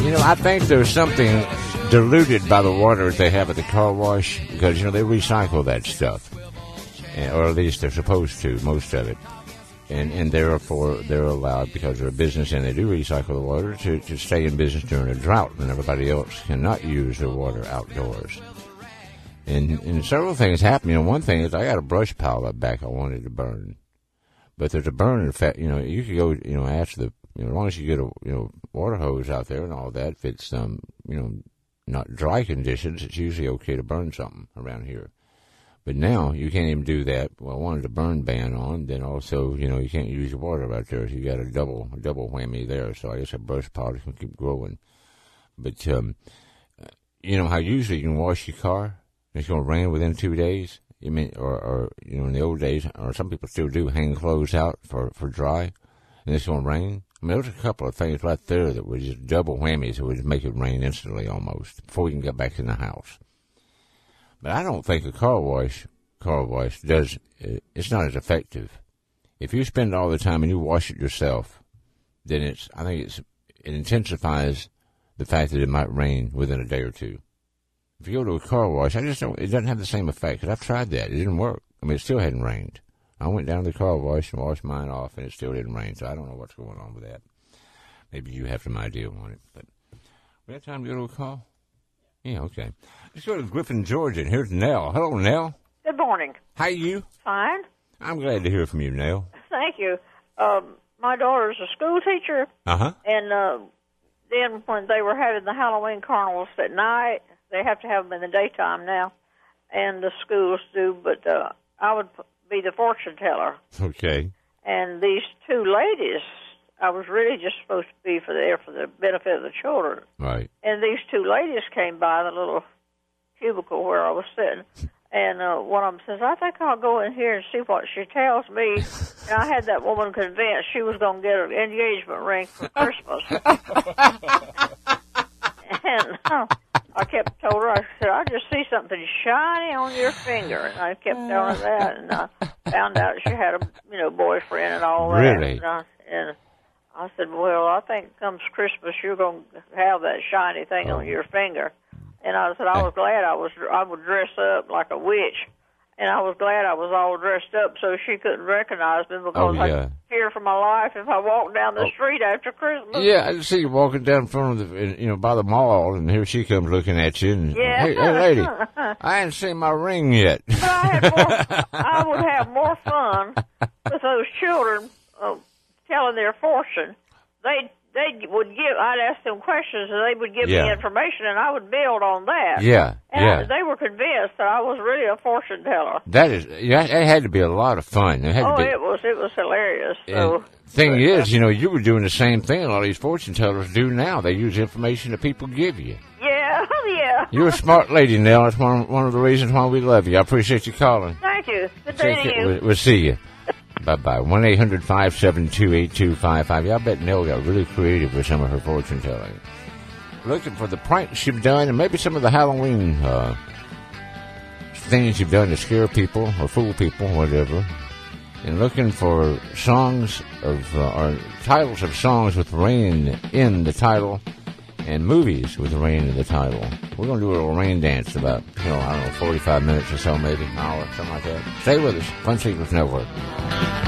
I think there's something diluted by the water they have at the car wash because, they recycle that stuff. Or at least they're supposed to, most of it. And therefore, they're allowed, because they're a business and they do recycle the water, to stay in business during a drought when everybody else cannot use their water outdoors. And several things happen. One thing is I got a brush pile up back I wanted to burn. But there's a burn effect. You could go, ask as long as you get a, water hose out there and all that, if it's, not dry conditions, it's usually okay to burn something around here. But now you can't even do that. Well, I wanted a burn ban on. Then also, you can't use your water out there. So you got a double whammy there. So I guess a brush pile can keep growing. But, how usually you can wash your car? It's going to rain within 2 days. In the old days, or some people still do, hang clothes out for dry, and it's going to rain. There's a couple of things right there that would just double whammies that would make it rain instantly almost before we can get back in the house. But I don't think a car wash does, it's not as effective. If you spend all the time and you wash it yourself, then it intensifies the fact that it might rain within a day or two. If you go to a car wash, it doesn't have the same effect, because I've tried that. It didn't work. It still hadn't rained. I went down to the car wash and washed mine off, and it still didn't rain, so I don't know what's going on with that. Maybe you have some idea on it. But we have time to go to a call? Yeah, okay. Let's go to Griffin, Georgia, and here's Nell. Hello, Nell. Good morning. How are you? Fine. I'm glad to hear from you, Nell. Thank you. My daughter's a school teacher. Uh-huh. And then when they were having the Halloween carnivals at night, they have to have them in the daytime now, and the schools do, but I would be the fortune teller. Okay. And these two ladies, I was really just supposed to be for the benefit of the children. Right. And these two ladies came by the little cubicle where I was sitting, and one of them says, I think I'll go in here and see what she tells me. And I had that woman convinced she was going to get an engagement ring for Christmas. And I told her, I said, I just see something shiny on your finger. And I kept telling her that, and I found out she had a boyfriend and all that. Really? And I said, well, I think comes Christmas you're going to have that shiny thing on your finger. And I said, I was glad I would dress up like a witch. And I was glad I was all dressed up so she couldn't recognize me, because I'd fear for my life if I walked down the street after Christmas. Yeah, I just see you walking down in front of by the mall, and here she comes looking at you. And, yeah. Hey, lady, I ain't seen my ring yet. But I would have more fun with those children telling their fortune. I'd ask them questions, and they would give me information, and I would build on that. Yeah, and they were convinced that I was really a fortune teller. It had to be a lot of fun. It was hilarious. So, thing is, you were doing the same thing a lot of these fortune tellers do now. They use information that people give you. Yeah. You're a smart lady, Nell. That's one of the reasons why we love you. I appreciate you calling. Thank you. Good day to you. We'll see you. Bye-bye. 1-800-572-8255. Yeah, I bet Nell got really creative with some of her fortune telling. Looking for the pranks you've done and maybe some of the Halloween things you've done to scare people or fool people, whatever. And looking for songs or titles of songs with rain in the title and movies with rain in the title. We're going to do a little rain dance about, 45 minutes or so, maybe an hour, something like that. Stay with us. Fun Secrets Network.